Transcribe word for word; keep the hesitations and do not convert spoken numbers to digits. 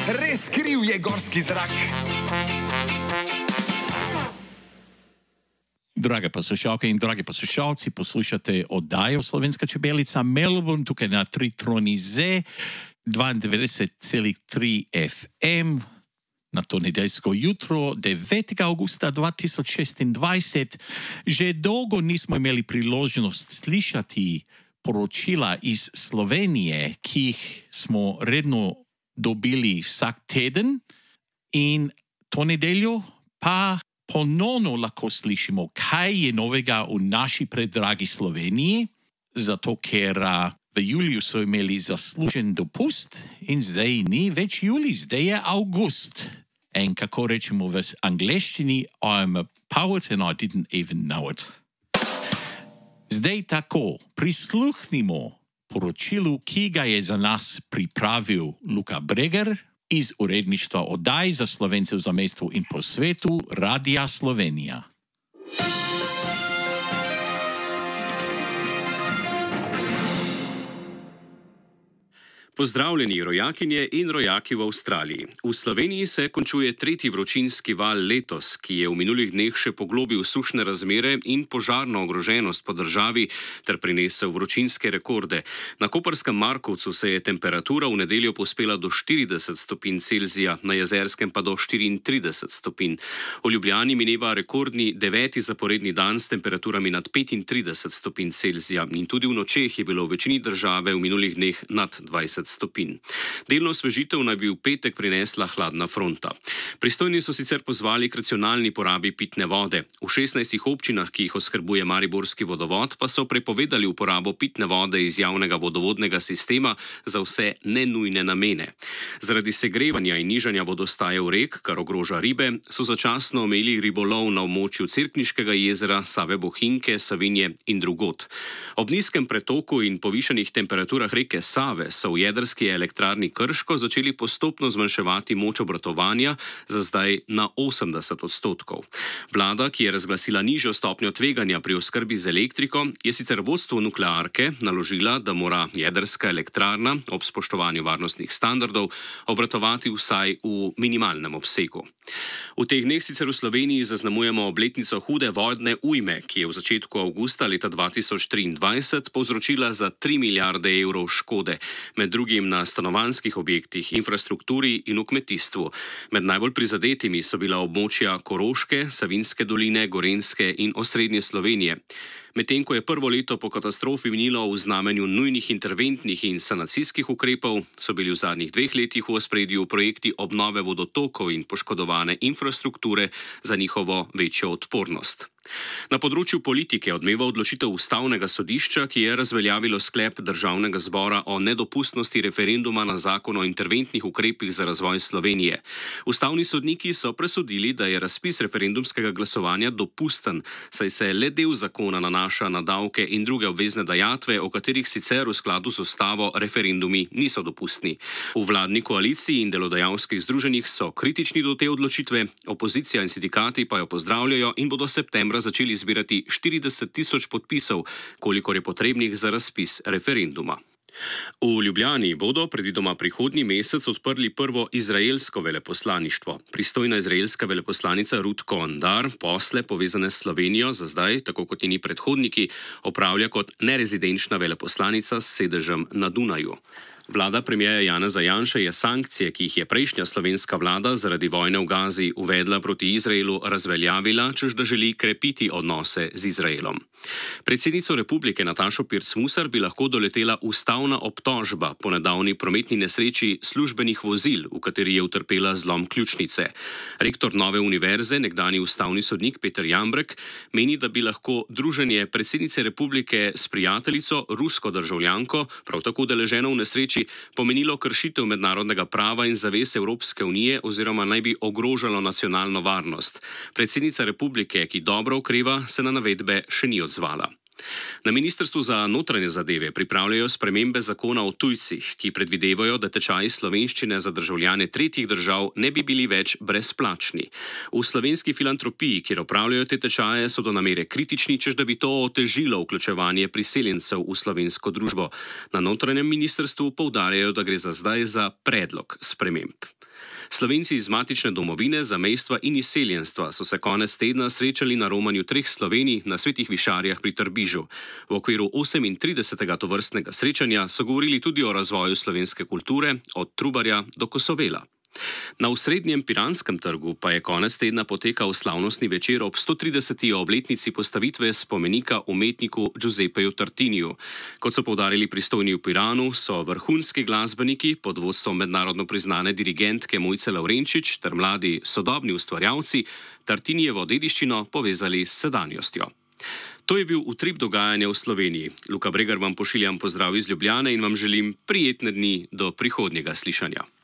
res kriv je gorski zrak. Drage poslušalke in dragi poslušalci, poslušate oddajo Slovenska čebelica Melbourne, tukaj na tri troni Z, dvaindevetdeset celih tri F M, na to nedeljsko jutro, devetega avgusta dva tisoč šestindvajset. Že dolgo nismo imeli priložnost slišati poročila iz Slovenije, ki jih smo redno dobili vsak teden, in to nedeljo pa ponovno lahko slišimo, kaj je novega v naši predragi Sloveniji, zato ker uh, v juliju so imeli zaslužen dopust in zdaj ni več julij, zdaj je avgust. In kako rečemo v angleščini, I'm a poet and I didn't even know it. Zdaj tako, prisluhnimo poročilu, ki ga je za nas pripravil Luka Breger iz uredništva oddaj za Slovence v zamejstvu in po svetu Radia Slovenija. Pozdravljeni rojakinje in rojaki v Avstraliji. V Sloveniji se končuje tretji vročinski val letos, ki je v minulih dneh še poglobil sušne razmere in požarno ogroženost po državi ter prinesel vročinske rekorde. Na koprskem Markovcu se je temperatura v nedeljo povzpela do štirideset stopinj Celzija, na Jezerskem pa do štiriintrideset stopinj. V Ljubljani mineva rekordni deveti zaporedni dan s temperaturami nad petintrideset stopinj Celzija in tudi v nočeh je bilo v večini države v minulih dneh nad dvajset stopinj. Delno osvežitev naj bi v petek prinesla hladna fronta. Pristojni so sicer pozvali k racionalni porabi pitne vode. V šestnajstih občinah, ki jih oskrbuje mariborski vodovod, pa so prepovedali uporabo pitne vode iz javnega vodovodnega sistema za vse nenujne namene. Zaradi segrevanja in nižanja vodostajev rek, kar ogroža ribe, so začasno omejili ribolov na območju Cerkniškega jezera, Save Bohinjke, Savinje in drugod. Ob nizkem pretoku in povišanih temperaturah reke Save so v jedrski elektrarni Krško začeli postopno zmanjševati moč obratovanja, za zdaj na osemdeset odstotkov. Vlada, ki je razglasila nižjo stopnjo tveganja pri oskrbi z elektriko, je sicer vodstvu nuklearke naložila, da mora jedrska elektrarna ob spoštovanju varnostnih standardov obratovati vsaj v minimalnem obsegu. V teh dneh sicer v Sloveniji zaznamujemo obletnico hude vodne ujme, ki je v začetku avgusta leta dva tisoč triindvajset povzročila za tri milijarde evrov škode, med drugim na stanovanjskih objektih, infrastrukturi in v kmetijstvu. Med najbolj prizadetimi so bila območja Koroške, Savinjske doline, Gorenjske in osrednje Slovenije. Medtem ko je prvo leto po katastrofi minilo v znamenju nujnih interventnih in sanacijskih ukrepov, so bili v zadnjih dveh letih v ospredju projekti obnove vodotokov in poškodovane infrastrukture za njihovo večjo odpornost. Na področju politike odmeva odločitev Ustavnega sodišča, ki je razveljavilo sklep Državnega zbora o nedopustnosti referenduma na zakon o interventnih ukrepih za razvoj Slovenije. Ustavni sodniki so presodili, da je razpis referendumskega glasovanja dopusten, saj se le del zakona nanaša na davke in druge obvezne dajatve, o katerih sicer v skladu z ustavo referendumi niso dopustni. V vladni koaliciji in delodajalskih združenjih so kritični do te odločitve, opozicija in sindikati pa jo pozdravljajo in bodo septembra začeli zbirati štirideset tisoč podpisov, kolikor je potrebnih za razpis referenduma. V Ljubljani bodo predvidoma prihodnji mesec odprli prvo izraelsko veleposlaništvo. Pristojna izraelska veleposlanica Ruth Cohen-Dar posle povezane s Slovenijo za zdaj, tako kot njeni predhodniki, opravlja kot nerezidenčna veleposlanica s sedežem na Dunaju. Vlada premierja Janeza Janše je sankcije, ki jih je prejšnja slovenska vlada zaradi vojne v Gazi uvedla proti Izraelu, razveljavila, češ da želi krepiti odnose z Izraelom. Predsednico republike Natašo Pirc Musar bi lahko doletela ustavna obtožba po nedavni prometni nesreči službenih vozil, v kateri je utrpela zlom ključnice. Rektor Nove univerze, nekdanji ustavni sodnik Peter Jambrek, meni, da bi lahko druženje predsednice republike s prijateljico, rusko državljanko, prav tako udeleženo v nesreči, pomenilo kršitev mednarodnega prava in zavez Evropske unije oziroma naj bi ogrožalo nacionalno varnost. Predsednica republike, ki dobro okreva, se na navedbe še ni odzvala. Na Ministrstvu za notranje zadeve pripravljajo spremembe zakona o tujcih, ki predvidevajo, da tečaji slovenščine za državljane tretjih držav ne bi bili več brezplačni. V Slovenski filantropiji, kjer opravljajo te tečaje, so do namere kritični, češ da bi to otežilo vključevanje priseljencev v slovensko družbo. Na notranjem ministrstvu poudarjajo, da gre za zdaj za predlog sprememb. Slovenci iz matične domovine, zamejstva in izseljenstva so se konec tedna srečali na romanju treh Slovenij na Svetih Višarjah pri Trbižu. V okviru osemintridesetega tovrstnega srečanja so govorili tudi o razvoju slovenske kulture od Trubarja do Kosovela. Na osrednjem Piranskem trgu pa je konec tedna potekal slavnostni večer ob stotrideseti obletnici postavitve spomenika umetniku Giuseppeju Tartiniju. Kot so poudarili pristojni v Piranu, so vrhunski glasbeniki pod vodstvom mednarodno priznane dirigentke Mojce Lavrenčič ter mladi sodobni ustvarjalci Tartinijevo dediščino povezali s sedanjostjo. To je bil utrip dogajanja v Sloveniji. Luka Bregar vam pošiljam pozdrav iz Ljubljane in vam želim prijetne dni do prihodnjega slišanja.